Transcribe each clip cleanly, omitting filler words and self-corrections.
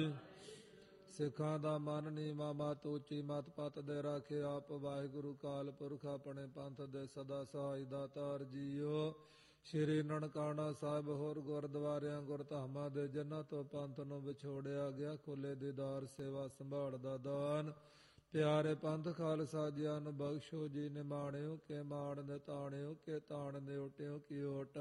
ਸਿੱਖਾਂ ਦਾ ਮਨ ਨੀਵਾ ਮਤ ਉੱਚੀ ਮਤ ਪਤ ਦੇ ਰਾਖੇ ਆਪ ਵਾਹਿਗੁਰੂ ਕਾਲ ਪੁਰਖ ਆਪਣੇ ਪੰਥ ਦੇ ਸਦਾ ਸਹਾਈ ਦਾਤਾਰ ਜੀਓ। ਸ਼੍ਰੀ ਨਨਕਾਣਾ ਸਾਹਿਬ ਹੋਰ ਗੁਰਦੁਆਰਿਆਂ ਗੁਰਧਾਮਾਂ ਦੇ ਜਿਨ੍ਹਾਂ ਤੋਂ ਪੰਥ ਨੂੰ ਵਿਛੋੜਿਆ ਗਿਆ ਖੁੱਲੇ ਦੀਦਾਰ ਸੇਵਾ ਸੰਭਾਲ ਦਾ ਦਾਨ ਪਿਆਰੇ ਪੰਥ ਖਾਲਸਾ ਜੀਆਂ ਨੂੰ ਬਖਸ਼ੋ ਜੀ ਨਿਮਾਣਿਓ ਕੇ ਮਾਣ ਨੇ ਤਾਣਿਓ ਕੇ ਤਾਣ ਨੇ ਓਟਿਓ ਕੀ ਓਟ।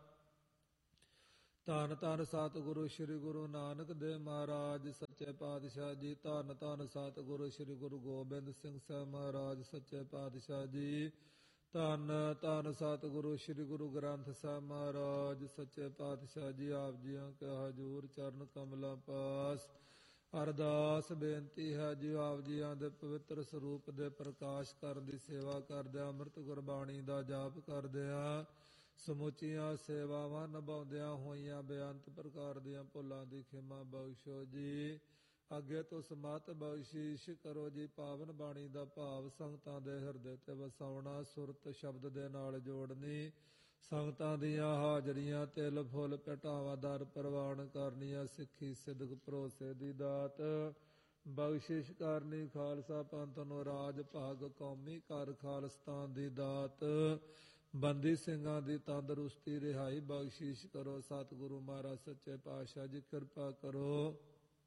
ਧੰਨ ਧੰਨ ਸਤਿਗੁਰੂ ਸ੍ਰੀ ਗੁਰੂ ਨਾਨਕ ਦੇਵ ਮਹਾਰਾਜ ਸੱਚੇ ਪਾਤਸ਼ਾਹ ਜੀ। ਧੰਨ ਧੰਨ ਸਤਿਗੁਰੂ ਸ੍ਰੀ ਗੁਰੂ ਗੋਬਿੰਦ ਸਿੰਘ ਸਾਹਿਬ ਮਹਾਰਾਜ ਸੱਚੇ ਪਾਤਸ਼ਾਹ ਜੀ। ਧੰਨ ਧੰਨ ਸਤਿਗੁਰੂ ਸ੍ਰੀ ਗੁਰੂ ਗ੍ਰੰਥ ਸਾਹਿਬ ਮਹਾਰਾਜ ਸੱਚੇ ਪਾਤਸ਼ਾਹ ਜੀ। ਆਪ ਜੀਆਂ ਕੇ ਹਜ਼ੂਰ ਚਰਨ ਕਮਲਾਂ ਪਾਸ ਅਰਦਾਸ ਬੇਨਤੀ ਹੈ ਜੀ। ਆਪ ਜੀਆਂ ਦੇ ਪਵਿੱਤਰ ਸਰੂਪ ਦੇ ਪ੍ਰਕਾਸ਼ ਕਰਨ ਦੀ ਸੇਵਾ ਕਰਦਿਆਂ ਅੰਮ੍ਰਿਤ ਗੁਰਬਾਣੀ ਦਾ ਜਾਪ ਕਰਦਿਆਂ ਸਮੁੱਚੀਆਂ ਸੇਵਾਵਾਂ ਨਿਭਾਉਂਦਿਆਂ ਹੋਈਆਂ ਬੇਅੰਤ ਪ੍ਰਕਾਰ ਦੀਆਂ ਭੁੱਲਾਂ ਦੀ ਖਿਮਾ ਬਖਸ਼ੋ ਜੀ। ਅੱਗੇ ਤੋਂ ਸਮਤ ਬਖਸ਼ੀਸ਼ ਕਰੋ ਜੀ। ਪਾਵਨ ਬਾਣੀ ਦਾ ਭਾਵ ਸੰਗਤਾਂ ਦੇ ਹਿਰਦੇ ਤੇ ਵਸਾਉਣਾ ਸੁਰਤ ਸ਼ਬਦ ਦੇ ਨਾਲ ਜੋੜਨੀ ਸੰਗਤਾਂ ਦੀਆਂ ਹਾਜ਼ਰੀਆਂ ਤਿਲ ਫੁੱਲ ਭਟਾਵਾਂ ਦਰ ਪ੍ਰਵਾਨ ਕਰਨੀਆਂ ਸਿੱਖੀ ਸਿਦਕ ਭਰੋਸੇ ਦੀ ਦਾਤ ਬਖਸ਼ਿਸ਼ ਕਰਨੀ ਖਾਲਸਾ ਪੰਥ ਨੂੰ ਰਾਜ ਭਾਗ ਕੌਮੀ ਘਰ ਖਾਲਸਤਾਨ ਦੀ ਦਾਤ ਬੰਦੀ ਸਿੰਘਾਂ ਦੀ ਤੰਦਰੁਸਤੀ ਰਿਹਾਈ ਬਖਸ਼ਿਸ਼ ਕਰੋ। ਸਤਿਗੁਰੂ ਮਹਾਰਾਜ ਸੱਚੇ ਪਾਤਸ਼ਾਹ ਜੀ ਕਿਰਪਾ ਕਰੋ।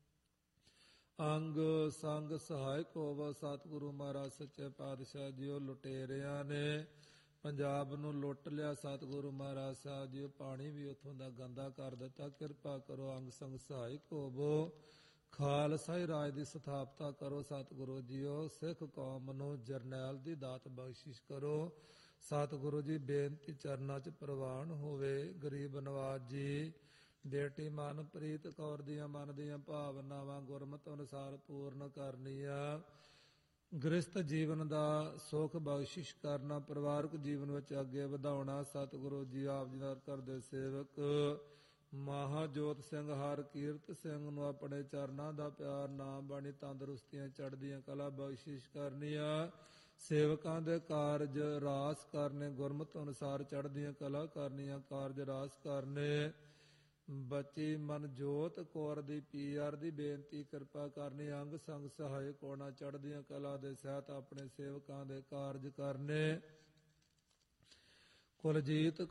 ਅੰਗ ਸੰਗ ਸਹਾਇਕ ਹੋਵੋ। ਸਤਿਗੁਰੂ ਮਹਾਰਾਜ ਸੱਚੇ ਪਾਤਸ਼ਾਹ ਜੀਓ ਲੁਟੇਰਿਆਂ ਨੇ ਪੰਜਾਬ ਨੂੰ ਲੁੱਟ ਲਿਆ। ਸਤਿਗੁਰੂ ਮਹਾਰਾਜ ਸਾਹਿਬ ਜੀ ਪਾਣੀ ਵੀ ਉੱਥੋਂ ਦਾ ਗੰਦਾ ਕਰ ਦਿੱਤਾ। ਕਿਰਪਾ ਕਰੋ ਅੰਗ ਸੰਗ ਸਹਾਇਕ ਹੋਵੋ। ਖਾਲਸਾਈ ਰਾਜ ਦੀ ਸਥਾਪਨਾ ਕਰੋ। ਸਤਿਗੁਰੂ ਜੀਓ ਸਿੱਖ ਕੌਮ ਨੂੰ ਜਰਨੈਲ ਦੀ ਦਾਤ ਬਖਸ਼ਿਸ਼ ਕਰੋ। ਸਤਿਗੁਰੂ ਜੀ ਬੇਨਤੀ ਚਰਨਾਂ 'ਚ ਪ੍ਰਵਾਨ ਹੋਵੇ। ਗਰੀਬ ਨਵਾਜ ਜੀ ਬੇਟੀ ਮਨਪ੍ਰੀਤ ਕੌਰ ਦੀਆਂ ਮਨ ਦੀਆਂ ਭਾਵਨਾਵਾਂ ਗੁਰਮਤਿ ਅਨੁਸਾਰ ਪੂਰਨ ਕਰਨੀਆਂ ਗ੍ਰਸਤ ਜੀਵਨ ਦਾ ਸੁਖ ਬਖਸ਼ਿਸ਼ ਕਰਨਾ ਪਰਿਵਾਰਕ ਜੀਵਨ ਵਿੱਚ ਅੱਗੇ ਵਧਾਉਣਾ। ਸਤਿਗੁਰੂ ਜੀ ਆਪ ਜੀ ਨਾਲ ਕਰਦੇ ਸੇਵਕ ਮਹਾਜੋਤ ਸਿੰਘ ਹਰਕੀਰਤ ਸਿੰਘ ਨੂੰ ਆਪਣੇ ਚਰਨਾਂ ਦਾ ਪਿਆਰ ਨਾਮ ਬਾਣੀ ਤੰਦਰੁਸਤੀਆਂ ਚੜ੍ਹਦੀਆਂ ਕਲਾ ਬਖਸ਼ਿਸ਼ ਕਰਨੀਆਂ ਸੇਵਕਾਂ ਦੇ ਕਾਰਜ ਰਾਸ ਕਰਨੇ ਗੁਰਮਤਿ ਅਨੁਸਾਰ ਚੜ੍ਹਦੀਆਂ ਕਲਾ ਕਰਨੀਆਂ ਕਾਰਜ ਰਾਸ ਕਰਨੇ। ਬੱਚੀ ਮਨਜੋਤ ਕੌਰ ਦੀ ਪੀਆਰ ਦੀ ਬੇਨਤੀ ਕਿਰਪਾ ਕਰਨੀ ਅੰਗ ਸੰਗ ਸਹਾਇਕ ਹੋਣਾ ਚੜ੍ਹਦੀਆਂ ਕਲਾ ਦੇ ਸਹਿਤ ਆਪਣੇ ਸੇਵਕਾਂ ਦੇ ਕਾਰਜ ਕਰਨੇ। ਕੁਲਜੀਤ